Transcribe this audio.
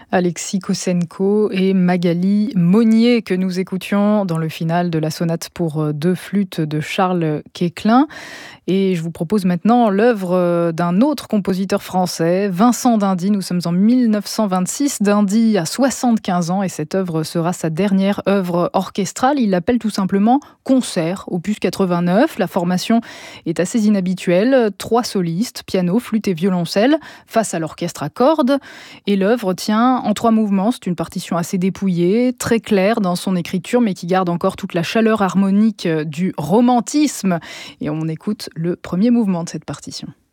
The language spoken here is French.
Alexis Kossenko et Magali Monnier que nous écoutions dans le final de la sonate pour deux flûtes de Charles Koechlin. Et je vous propose maintenant l'œuvre d'un autre compositeur français, Vincent d'Indy. Nous sommes en 1926. D'Indy a 75 ans et cette œuvre sera sa dernière œuvre orchestrale. Il l'appelle tout simplement Concert, opus 89. La formation est assez inhabituelle. 3 solistes, piano, flûte et violoncelle, face à l'orchestre à cordes. Et l'œuvre tient en 3 mouvements. C'est une partition assez dépouillée, très claire dans son écriture, mais qui garde encore toute la chaleur harmonique du romantisme. Et on écoute le premier mouvement de cette partition.